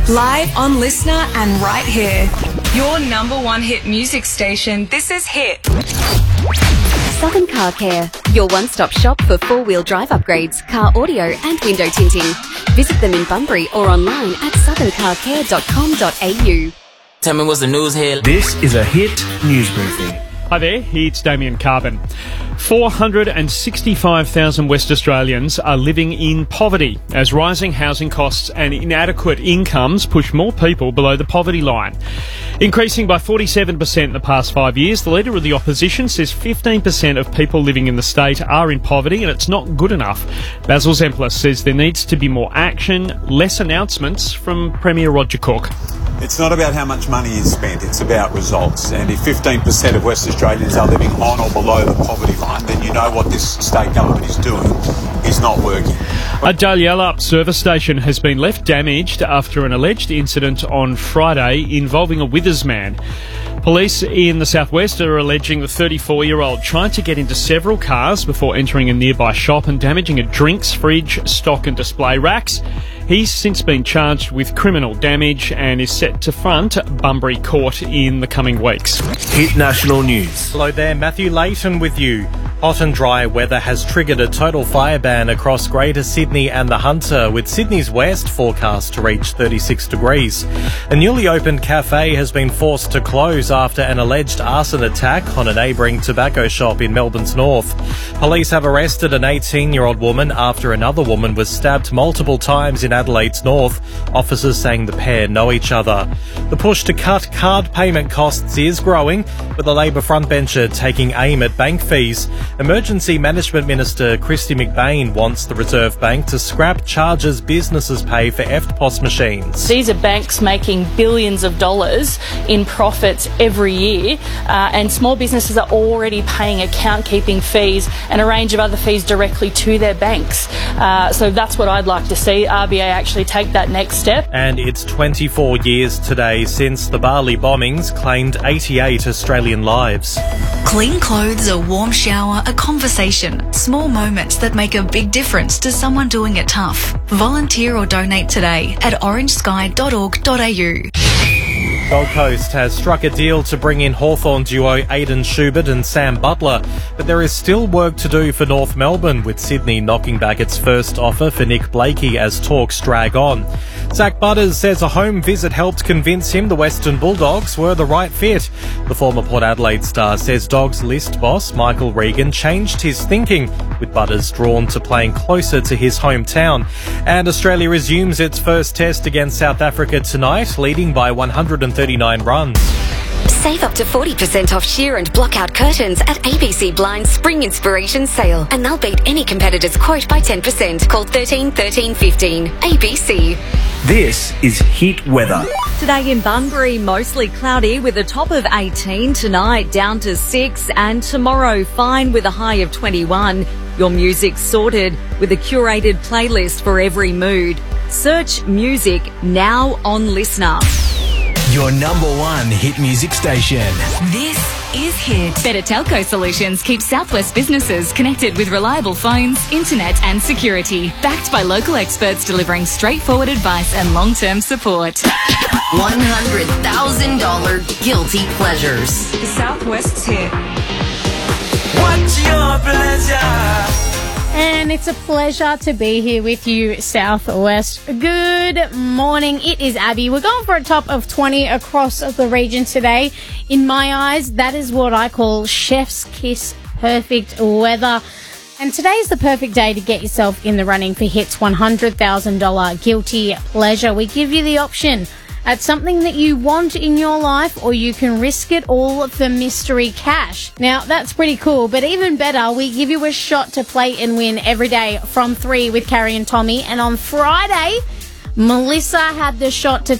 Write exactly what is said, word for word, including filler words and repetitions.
Live on Listener and right here. Your number one hit music station. This is Hit. Southern Car Care, your one-stop shop for four-wheel drive upgrades, car audio and window tinting. Visit them in Bunbury or online at southern car care dot com dot a u. Tell me what's the news here. This is a Hit News Briefing. Hi there, it's Damien Carbon. four hundred sixty-five thousand West Australians are living in poverty as rising housing costs and inadequate incomes push more people below the poverty line. Increasing by forty-seven percent in the past five years, the Leader of the Opposition says fifteen percent of people living in the state are in poverty and it's not good enough. Basil Zemplis says there needs to be more action, less announcements from Premier Roger Cook. It's not about how much money is spent, it's about results. And if fifteen percent of West Australians are living on or below the poverty line, then you know what this state government is doing is not working. A Dalyellup service station has been left damaged after an alleged incident on Friday involving a Withers man. Police in the southwest are alleging the thirty-four-year-old tried to get into several cars before entering a nearby shop and damaging a drinks fridge, stock and display racks. He's since been charged with criminal damage and is set to front Bunbury Court in the coming weeks. Hit National News. Hello there, Matthew Layton with you. Hot and dry weather has triggered a total fire ban across Greater Sydney and the Hunter, with Sydney's west forecast to reach thirty-six degrees. A newly opened cafe has been forced to close after an alleged arson attack on a neighbouring tobacco shop in Melbourne's north. Police have arrested an eighteen-year-old woman after another woman was stabbed multiple times in Adelaide's north, officers saying the pair know each other. The push to cut card payment costs is growing, with the Labor frontbencher taking aim at bank fees. Emergency Management Minister Kristy McBain wants the Reserve Bank to scrap charges businesses pay for E F T P O S machines. These are banks making billions of dollars in profits every year, uh, and small businesses are already paying account-keeping fees and a range of other fees directly to their banks. Uh, so that's what I'd like to see, R B A actually take that next step. And it's twenty-four years today since the Bali bombings claimed eighty-eight Australian lives. Clean clothes, a warm shower, a conversation. Small moments that make a big difference to someone doing it tough. Volunteer or donate today at orange sky dot org dot a u. Gold Coast has struck a deal to bring in Hawthorn duo Aidan Schubert and Sam Butler, but there is still work to do for North Melbourne, with Sydney knocking back its first offer for Nick Blakey as talks drag on. Zach Butters says a home visit helped convince him the Western Bulldogs were the right fit. The former Port Adelaide star says Dogs list boss Michael Regan changed his thinking, with Butters drawn to playing closer to his hometown. And Australia resumes its first test against South Africa tonight, leading by one hundred thirty-nine runs. Save up to forty percent off sheer and block-out curtains at A B C Blind's Spring Inspiration Sale, and they'll beat any competitor's quote by ten percent. Call thirteen thirteen fifteen. A B C. This is Hit Weather. Today in Bunbury, mostly cloudy with a top of eighteen, tonight down to six, and tomorrow fine with a high of twenty-one. Your music's sorted with a curated playlist for every mood. Search music now on Listener. Your number one hit music station. This is Hit. Better Telco Solutions keeps Southwest businesses connected with reliable phones, internet and security. Backed by local experts delivering straightforward advice and long-term support. one hundred thousand dollars guilty pleasures. The Southwest's Hit. What's your pleasure? And it's a pleasure to be here with you, Southwest. Good morning. It is Abby. We're going for a top of twenty across the region today. In my eyes, that is what I call chef's kiss perfect weather. And today is the perfect day to get yourself in the running for Hit's one hundred thousand dollars guilty pleasure. We give you the option at something that you want in your life, or you can risk it all for mystery cash. Now, that's pretty cool, but even better, we give you a shot to play and win every day from three with Carrie and Tommy. And on Friday, Melissa had the shot to